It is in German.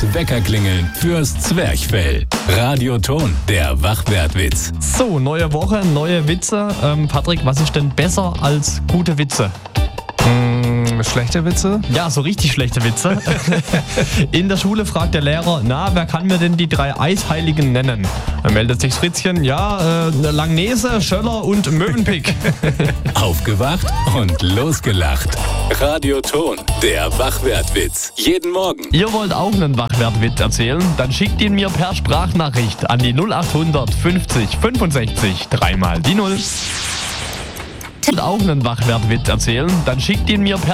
Das Weckerklingeln fürs Zwerchfell. Radioton, der Wachwertwitz. So, neue Woche, neue Witze. Patrick, was ist denn besser als gute Witze? Schlechte Witze? Ja, so richtig schlechte Witze. In der Schule fragt der Lehrer, wer kann mir denn die 3 Eisheiligen nennen? Dann meldet sich Fritzchen, Langnese, Schöller und Mövenpick. Aufgewacht und losgelacht. Radioton, der Wachwertwitz. Jeden Morgen. Ihr wollt auch einen Wachwertwitz erzählen? Dann schickt ihn mir per Sprachnachricht an die 0800 50 65 3 mal die 0. Auch einen Wachwertwitz erzählen? Dann schickt ihn mir per